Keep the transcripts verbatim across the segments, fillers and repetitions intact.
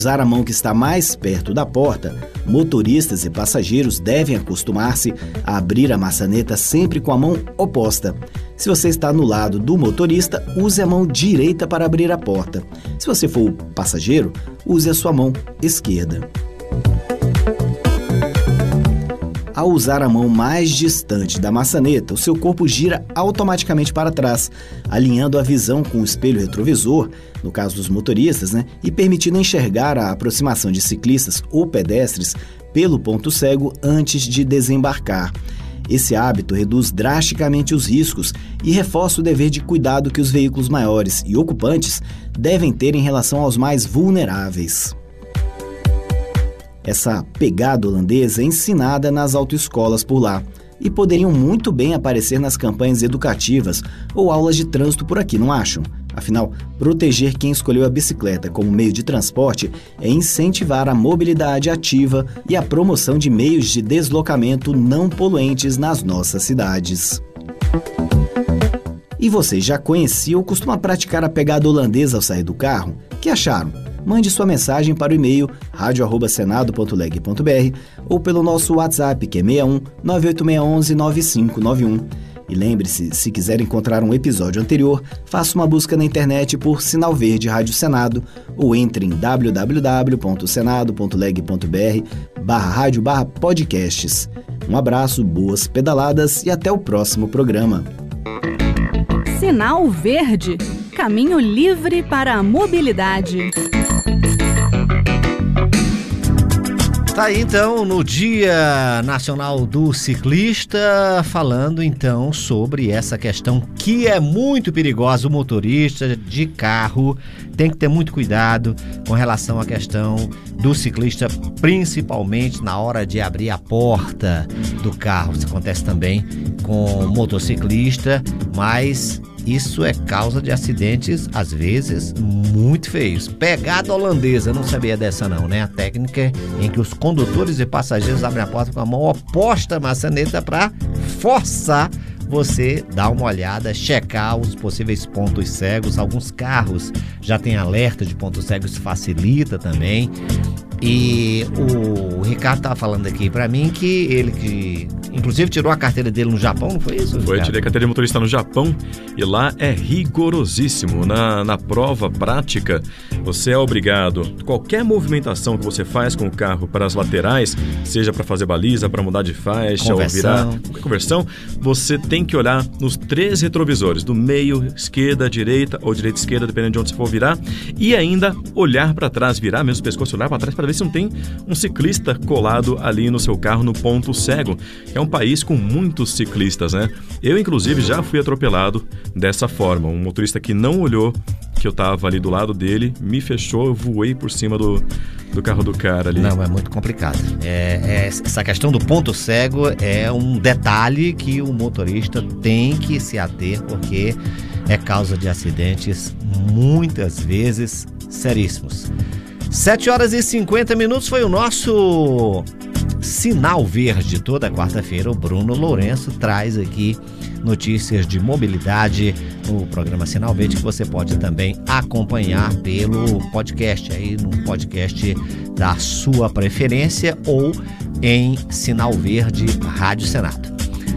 usar a mão que está mais perto da porta, motoristas e passageiros devem acostumar-se a abrir a maçaneta sempre com a mão oposta. Se você está no lado do motorista, use a mão direita para abrir a porta. Se você for o passageiro, use a sua mão esquerda. Ao usar a mão mais distante da maçaneta, o seu corpo gira automaticamente para trás, alinhando a visão com o espelho retrovisor, no caso dos motoristas, né, e permitindo enxergar a aproximação de ciclistas ou pedestres pelo ponto cego antes de desembarcar. Esse hábito reduz drasticamente os riscos e reforça o dever de cuidado que os veículos maiores e ocupantes devem ter em relação aos mais vulneráveis. Essa pegada holandesa é ensinada nas autoescolas por lá e poderiam muito bem aparecer nas campanhas educativas ou aulas de trânsito por aqui, não acham? Afinal, proteger quem escolheu a bicicleta como meio de transporte é incentivar a mobilidade ativa e a promoção de meios de deslocamento não poluentes nas nossas cidades. E você já conhecia ou costuma praticar a pegada holandesa ao sair do carro? O que acharam? Mande sua mensagem para o e-mail radio arroba senado ponto leg ponto br ou pelo nosso WhatsApp, que é seis um nove oito seis um um nove cinco nove um. E lembre-se, se quiser encontrar um episódio anterior, faça uma busca na internet por Sinal Verde Rádio Senado ou entre em w w w ponto senado ponto leg ponto br barra rádio barra podcasts. Um abraço, boas pedaladas e até o próximo programa. Sinal Verde, caminho livre para a mobilidade. Tá aí então no Dia Nacional do Ciclista, falando então sobre essa questão que é muito perigosa. O motorista de carro tem que ter muito cuidado com relação à questão do ciclista, principalmente na hora de abrir a porta do carro. Isso acontece também com o motociclista, mas isso é causa de acidentes, às vezes, muito feios. Pegada holandesa, não sabia dessa não, né? A técnica em que os condutores e passageiros abrem a porta com a mão oposta à maçaneta para forçar você dar uma olhada, checar os possíveis pontos cegos. Alguns carros já têm alerta de pontos cegos, isso facilita também. E o Ricardo estava falando aqui para mim que ele que inclusive tirou a carteira dele no Japão, não foi isso, Ricardo? Foi, eu tirei a carteira de motorista no Japão e lá é rigorosíssimo. Na, na prova prática, você é obrigado, qualquer movimentação que você faz com o carro para as laterais, seja para fazer baliza, para mudar de faixa ou virar qualquer conversão, você tem que olhar nos três retrovisores, do meio, esquerda, direita ou direita-esquerda, dependendo de onde você for virar, e ainda olhar para trás, virar mesmo o pescoço, olhar para trás para ver se não tem um ciclista colado ali no seu carro no ponto cego. É um país com muitos ciclistas, né? Eu, inclusive, já fui atropelado dessa forma. Um motorista que não olhou que eu tava ali do lado dele, me fechou, eu voei por cima do, do carro do cara ali. Não, é muito complicado. É, é, essa questão do ponto cego é um detalhe que o motorista tem que se ater, porque é causa de acidentes muitas vezes seríssimos. sete horas e cinquenta minutos foi o nosso Sinal Verde. Toda quarta-feira o Bruno Lourenço traz aqui notícias de mobilidade no programa Sinal Verde, que você pode também acompanhar pelo podcast, aí no podcast da sua preferência ou em Sinal Verde Rádio Senado.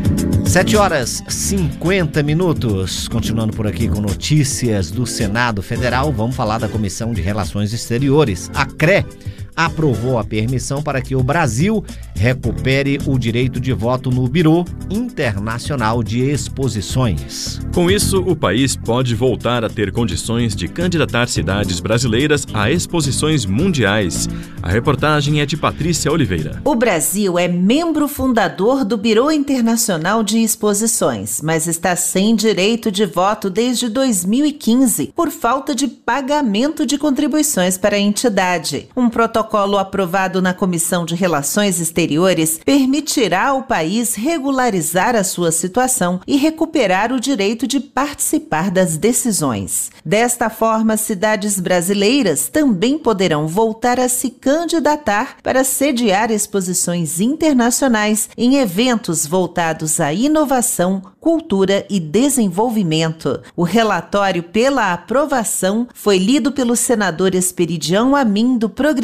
sete horas e cinquenta minutos, continuando por aqui com notícias do Senado Federal, vamos falar da Comissão de Relações Exteriores. A C R E aprovou a permissão para que o Brasil recupere o direito de voto no Bureau Internacional de Exposições. Com isso, o país pode voltar a ter condições de candidatar cidades brasileiras a exposições mundiais. A reportagem é de Patrícia Oliveira. O Brasil é membro fundador do Bureau Internacional de Exposições, mas está sem direito de voto desde dois mil e quinze, por falta de pagamento de contribuições para a entidade. Um protocolo protocolo aprovado na Comissão de Relações Exteriores permitirá ao país regularizar a sua situação e recuperar o direito de participar das decisões. Desta forma, cidades brasileiras também poderão voltar a se candidatar para sediar exposições internacionais em eventos voltados à inovação, cultura e desenvolvimento. O relatório pela aprovação foi lido pelo senador Esperidião Amin, do Progressismo